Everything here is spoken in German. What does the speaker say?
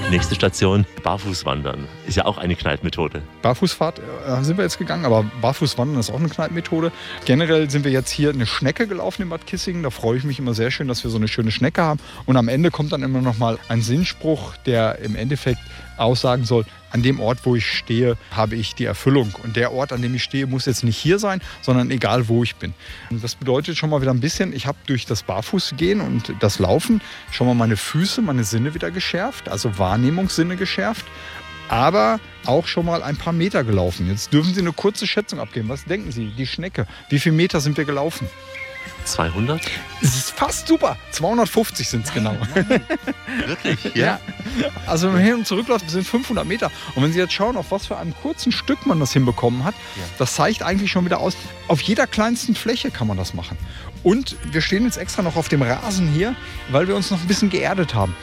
Nächste Station, Barfußwandern. Ist ja auch eine Kneippmethode. Barfußfahrt sind wir jetzt gegangen, aber Barfußwandern ist auch eine Kneippmethode. Generell sind wir jetzt hier eine Schnecke gelaufen in Bad Kissingen. Da freue ich mich immer sehr schön, dass wir so eine schöne Schnecke haben. Und am Ende kommt dann immer noch mal ein Sinnspruch, der im Endeffekt aussagen soll, an dem Ort, wo ich stehe, habe ich die Erfüllung. Und der Ort, an dem ich stehe, muss jetzt nicht hier sein, sondern egal, wo ich bin. Und das bedeutet schon mal wieder ein bisschen, ich habe durch das Barfußgehen und das Laufen schon mal meine Füße, meine Sinne wieder geschärft, also Wahrnehmungssinne geschärft, aber auch schon mal ein paar Meter gelaufen. Jetzt dürfen Sie eine kurze Schätzung abgeben. Was denken Sie, die Schnecke? Wie viele Meter sind wir gelaufen? 200? Es ist fast super. 250 sind es genau. Wirklich? Ja. Also wenn man hin und zurückläuft, sind 500 Meter. Und wenn Sie jetzt schauen, auf was für einem kurzen Stück man das hinbekommen hat, das zeigt eigentlich schon wieder aus, auf jeder kleinsten Fläche kann man das machen. Und wir stehen jetzt extra noch auf dem Rasen hier, weil wir uns noch ein bisschen geerdet haben.